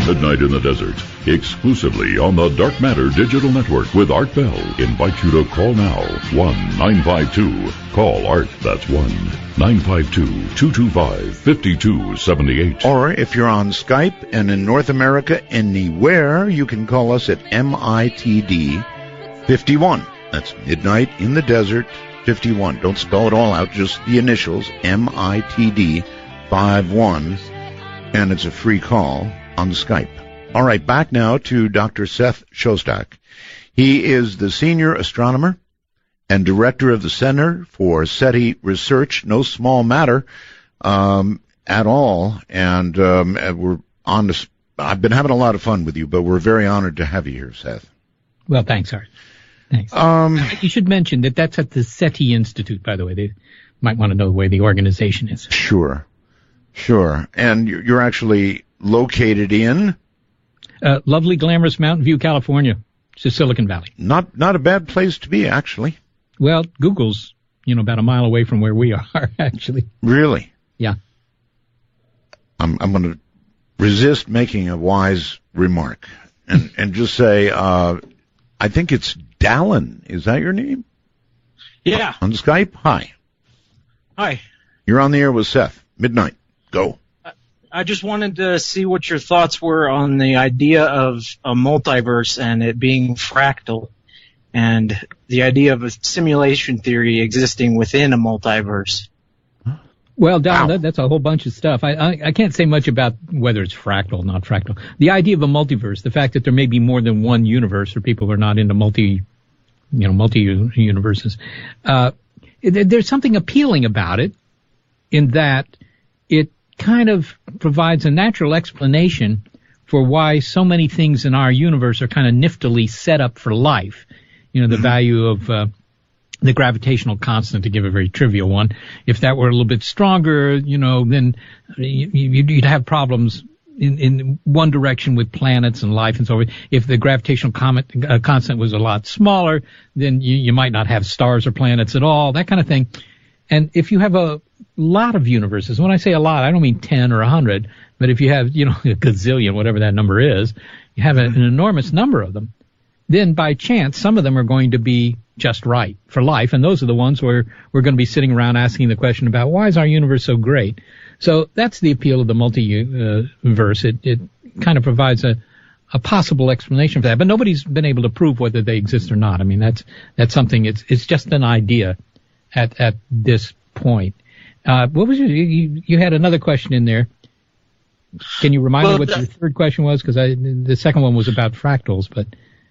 Midnight in the Desert, exclusively on the Dark Matter Digital Network with Art Bell. Invite you to call now, 1-952-CALL ART. That's 1-952-225-5278. Or if you're on Skype and in North America, anywhere, you can call us at MITD 51. That's Midnight in the Desert 51. Don't spell it all out, just the initials, MITD 51. And it's a free call on Skype. All right, back now to Dr. Seth Shostak. He is the senior astronomer and director of the Center for SETI Research. No small matter at all. And we're on this. I've been having a lot of fun with you, but we're very honored to have you here, Seth. Well, thanks, Art. Thanks. You should mention that that's at the SETI Institute, by the way. They might want to know where the organization is. Sure. And you're actually located in? Lovely, glamorous Mountain View, California. It's the Silicon Valley. Not a bad place to be, actually. Well, Google's, about a mile away from where we are, actually. Really? Yeah. I'm going to resist making a wise remark and just say, I think it's Dallin. Is that your name? Yeah. On Skype? Hi. You're on the air with Seth. Midnight. Go. I just wanted to see what your thoughts were on the idea of a multiverse and it being fractal, and the idea of a simulation theory existing within a multiverse. Well, Don, that's a whole bunch of stuff. I can't say much about whether it's fractal or not fractal. The idea of a multiverse, the fact that there may be more than one universe for people who are not into multi-universes, there's something appealing about it in that it kind of provides a natural explanation for why so many things in our universe are kind of niftily set up for life. The value of the gravitational constant, to give a very trivial one. If that were a little bit stronger, then you'd have problems in one direction with planets and life and so on. If the gravitational constant was a lot smaller, then you might not have stars or planets at all, that kind of thing. And if you have a lot of universes, when I say a lot, I don't mean 10 or 100, but if you have, a gazillion, whatever that number is, you have an enormous number of them, then by chance, some of them are going to be just right for life. And those are the ones where we're going to be sitting around asking the question about why is our universe so great? So that's the appeal of the multiverse. It kind of provides a possible explanation for that, but nobody's been able to prove whether they exist or not. I mean, that's something, it's just an idea at this point. What was you had another question in there. Can you remind me what your third question was? Because the second one was about fractals, but.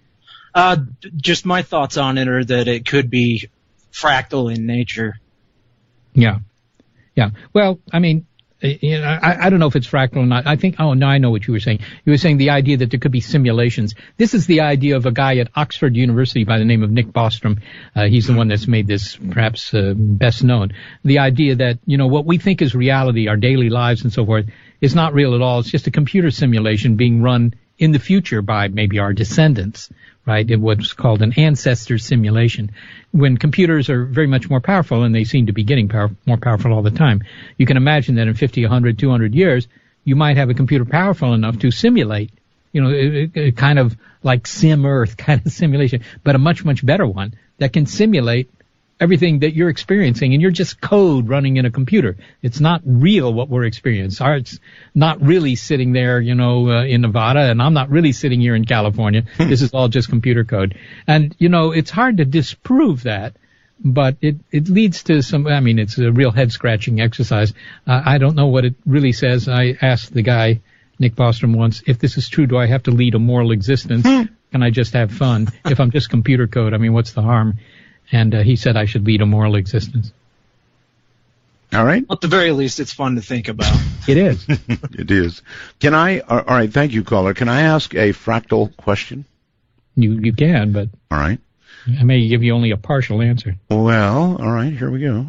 Just my thoughts on it are that it could be fractal in nature. Yeah. Well, I mean, I don't know if it's fractal or not. I think, I know what you were saying. You were saying the idea that there could be simulations. This is the idea of a guy at Oxford University by the name of Nick Bostrom. He's the one that's made this perhaps best known. The idea that, what we think is reality, our daily lives and so forth, is not real at all. It's just a computer simulation being run in the future by maybe our descendants, right? In what's called an ancestor simulation. When computers are very much more powerful, and they seem to be getting more powerful all the time, you can imagine that in 50, 100, 200 years, you might have a computer powerful enough to simulate, kind of like Sim Earth kind of simulation, but a much, much better one that can simulate everything that you're experiencing, and you're just code running in a computer. It's not real what we're experiencing. Art's not really sitting there, in Nevada, and I'm not really sitting here in California. This is all just computer code. And, it's hard to disprove that, but it leads to it's a real head-scratching exercise. I don't know what it really says. I asked the guy, Nick Bostrom, once, if this is true, do I have to lead a moral existence? Can I just have fun? If I'm just computer code, what's the harm? And he said I should lead a moral existence. All right. At the very least, it's fun to think about. It is. It is. All right, thank you, caller. Can I ask a fractal question? You can, but... All right. I may give you only a partial answer. Well, all right, here we go.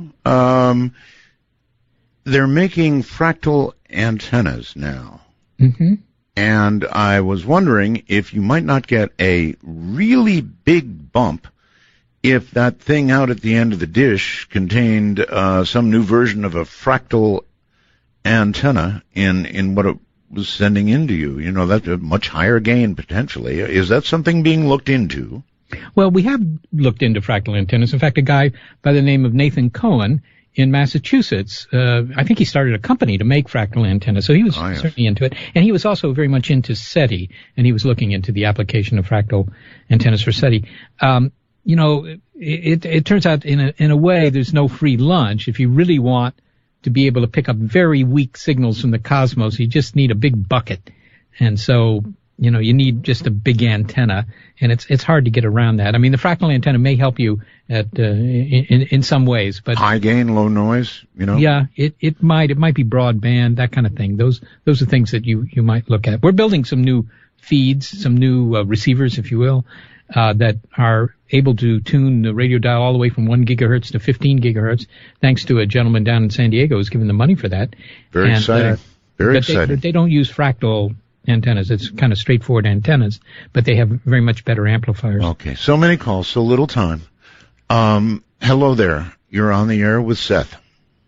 They're making fractal antennas now. Mm-hmm. And I was wondering if you might not get a really big bump if that thing out at the end of the dish contained some new version of a fractal antenna in what was sending into you. You know, that's a much higher gain potentially. Is that something being looked into? Well, we have looked into fractal antennas. In fact, a guy by the name of Nathan Cohen in Massachusetts, I think he started a company to make fractal antennas, so he was certainly into it. And he was also very much into SETI, and he was looking into the application of fractal antennas for SETI. You know, it turns out in a way there's no free lunch. If you really want to be able to pick up very weak signals from the cosmos, you just need a big bucket. And so, you know, you need just a big antenna, and it's hard to get around that. I mean, the fractal antenna may help you at in some ways, but high gain, low noise, you know. Yeah, it might be broadband, that kind of thing. Those are things that you might look at. We're building some new feeds, some new receivers, if you will, that are able to tune the radio dial all the way from 1 gigahertz to 15 gigahertz, thanks to a gentleman down in San Diego who's given the money for that. Very exciting. Very exciting. They don't use fractal antennas. It's kind of straightforward antennas, but they have very much better amplifiers. Okay, so many calls, so little time. Hello there. You're on the air with Seth.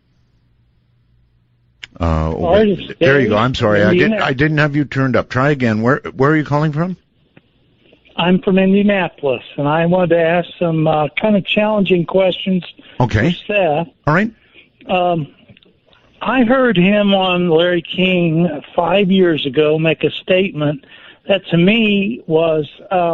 There you go. I'm sorry. I didn't have you turned up. Try again. Where are you calling from? I'm from Indianapolis, and I wanted to ask some kind of challenging questions for Seth. All right. I heard him on Larry King 5 years ago make a statement that to me was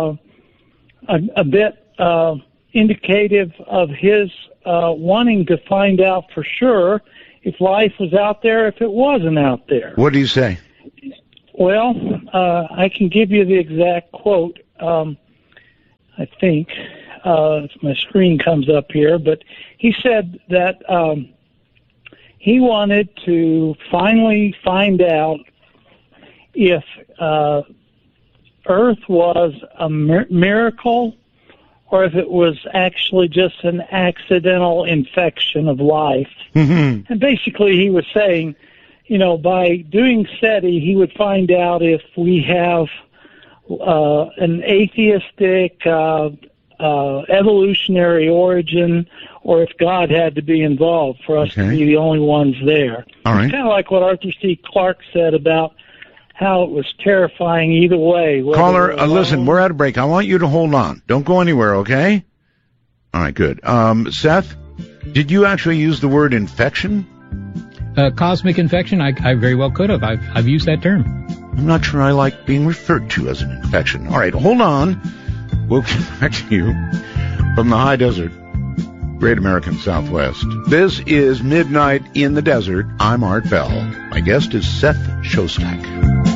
a bit indicative of his wanting to find out for sure if life was out there, if it wasn't out there. What do you say? Well, I can give you the exact quote. I think if my screen comes up here, but he said that he wanted to finally find out if Earth was a miracle or if it was actually just an accidental infection of life. Mm-hmm. And basically he was saying, you know, by doing SETI, he would find out if we have an atheistic evolutionary origin, or if God had to be involved for us to be the only ones there. All right. It's kind of like what Arthur C. Clarke said about how it was terrifying either way. Caller, listen, we're at a break. I want you to hold on. Don't go anywhere, okay? All right, good. Seth, did you actually use the word infection? Cosmic infection? I very well could have. I've used that term. I'm not sure I like being referred to as an infection. All right, hold on. We'll get back to you from the high desert, Great American Southwest. This is Midnight in the Desert. I'm Art Bell. My guest is Seth Shostak.